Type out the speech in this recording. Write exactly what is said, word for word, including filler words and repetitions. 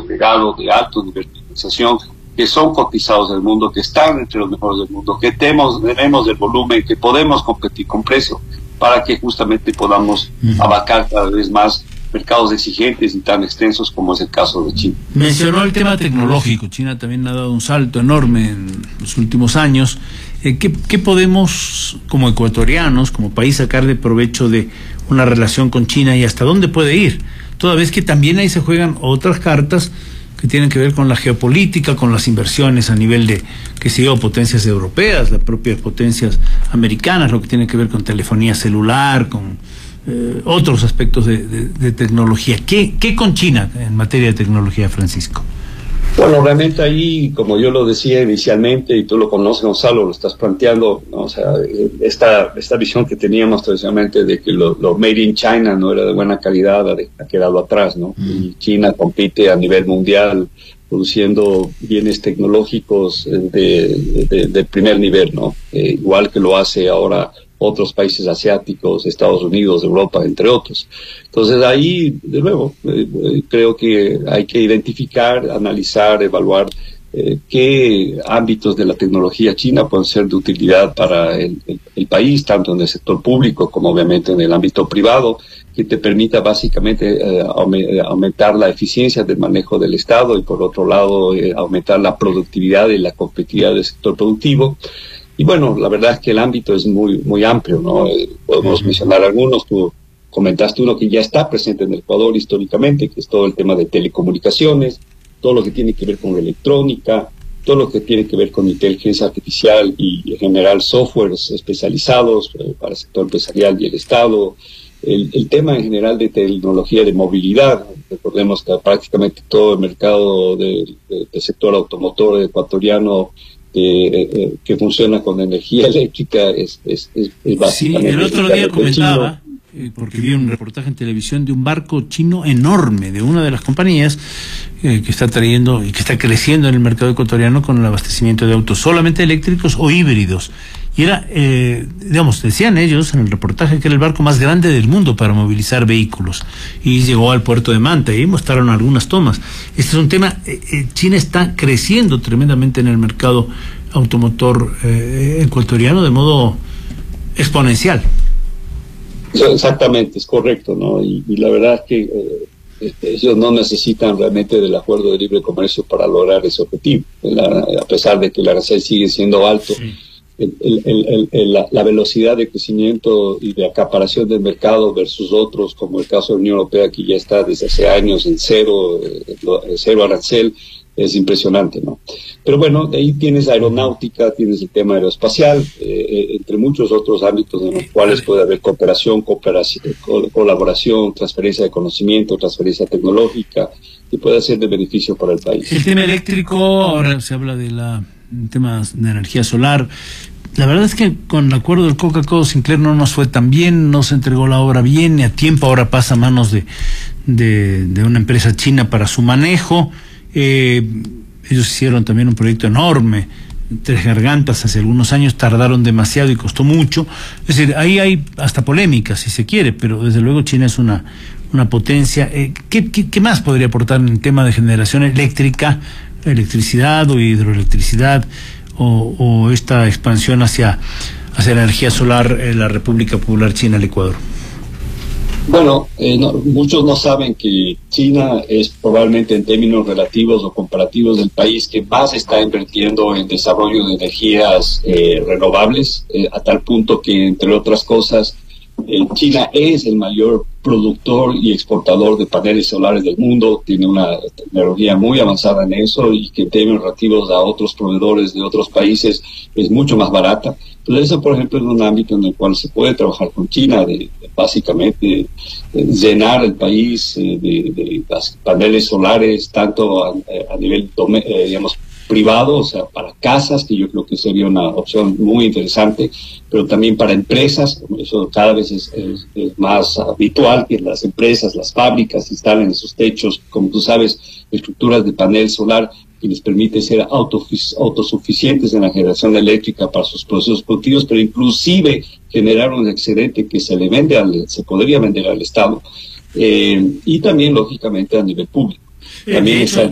agregado de alto nivel de organización, que son cotizados del mundo, que están entre los mejores del mundo, que tenemos, tenemos el volumen, que podemos competir con precio, para que justamente podamos uh-huh. abarcar cada vez más mercados exigentes y tan extensos como es el caso de China. Mencionó el tema tecnológico. China también ha dado un salto enorme en los últimos años. Eh, ¿qué, ¿Qué podemos, como ecuatorianos, como país, sacar de provecho de una relación con China y hasta dónde puede ir? Toda vez que también ahí se juegan otras cartas que tienen que ver con la geopolítica, con las inversiones a nivel de, qué sé yo, potencias europeas, las propias potencias americanas, lo que tiene que ver con telefonía celular, con eh, otros aspectos de, de, de tecnología. ¿Qué, ¿Qué con China en materia de tecnología, Francisco? Bueno, realmente ahí, como yo lo decía inicialmente, y tú lo conoces, Gonzalo, lo estás planteando, ¿no? O sea, esta, esta visión que teníamos tradicionalmente de que lo, lo made in China no era de buena calidad, ha quedado atrás, ¿no? Mm. Y China compite a nivel mundial produciendo bienes tecnológicos de, de, de primer nivel, ¿no? Eh, igual que lo hace ahora otros países asiáticos, Estados Unidos, Europa, entre otros. Entonces ahí, de nuevo, eh, eh, creo que hay que identificar, analizar, evaluar eh, qué ámbitos de la tecnología china pueden ser de utilidad para el, el, el país, tanto en el sector público como obviamente en el ámbito privado, que te permita básicamente eh, aumentar la eficiencia del manejo del Estado y por otro lado eh, aumentar la productividad y la competitividad del sector productivo. Y bueno, la verdad es que el ámbito es muy muy amplio, ¿no? Eh, podemos uh-huh. mencionar algunos. Tú comentaste uno que ya está presente en el Ecuador históricamente, que es todo el tema de telecomunicaciones, todo lo que tiene que ver con electrónica, todo lo que tiene que ver con inteligencia artificial y en general softwares especializados eh, para el sector empresarial y el Estado. El, el tema en general de tecnología de movilidad, recordemos que prácticamente todo el mercado del de, de sector automotor ecuatoriano Eh, eh, que funciona con energía eléctrica es, es, es, es básicamente... Sí, el otro día comentaba, eh, porque vi un reportaje en televisión de un barco chino enorme, de una de las compañías eh, que está trayendo y que está creciendo en el mercado ecuatoriano con el abastecimiento de autos solamente eléctricos o híbridos. Y era, eh, digamos, decían ellos en el reportaje que era el barco más grande del mundo para movilizar vehículos. Y llegó al puerto de Manta y mostraron algunas tomas. Este es un tema, eh, China está creciendo tremendamente en el mercado automotor eh, ecuatoriano de modo exponencial. Exactamente, es correcto, ¿no? Y, y la verdad es que eh, ellos no necesitan realmente del acuerdo de libre comercio para lograr ese objetivo, la, a pesar de que el arancel sigue siendo alto. Sí. El, el, el, el, la, la velocidad de crecimiento y de acaparación del mercado versus otros, como el caso de la Unión Europea, que ya está desde hace años en cero, eh, cero arancel, es impresionante, ¿no? Pero bueno, de ahí tienes aeronáutica, tienes el tema aeroespacial, eh, eh, entre muchos otros ámbitos en los cuales puede haber cooperación, cooperación, colaboración, transferencia de conocimiento, transferencia tecnológica, y puede ser de beneficio para el país. El tema eléctrico, ahora se habla de la temas de energía solar. La verdad es que con el acuerdo del Coca-Cola Sinclair no nos fue tan bien, no se entregó la obra bien, ni a tiempo, ahora pasa a manos de, de, de una empresa china para su manejo. Eh, ellos hicieron también un proyecto enorme, Tres Gargantas, hace algunos años, tardaron demasiado y costó mucho. Es decir, ahí hay hasta polémica, si se quiere, pero desde luego China es una, una potencia. Eh, ¿qué, qué, ¿Qué más podría aportar en el tema de generación eléctrica, electricidad o hidroelectricidad, o, o esta expansión hacia, hacia la energía solar en la República Popular China, el Ecuador? Bueno, eh, no, muchos no saben que China es probablemente en términos relativos o comparativos el país que más está invirtiendo en desarrollo de energías eh, renovables, eh, a tal punto que, entre otras cosas, eh, China es el mayor productor y exportador de paneles solares del mundo, tiene una tecnología muy avanzada en eso y que en términos relativos a otros proveedores de otros países es mucho más barata. Entonces eso, por ejemplo, es un ámbito en el cual se puede trabajar con China, de, de básicamente de llenar el país eh, de, de las paneles solares, tanto a, a nivel, eh, digamos, privado, o sea, para casas, que yo creo que sería una opción muy interesante, pero también para empresas. Eso cada vez es, es, es más habitual que las empresas, las fábricas instalen en sus techos, como tú sabes, estructuras de panel solar que les permite ser autosuficientes en la generación eléctrica para sus procesos productivos, pero inclusive generar un excedente que se le vende al, se podría vender al Estado, eh, y también lógicamente a nivel público. También de está hecho,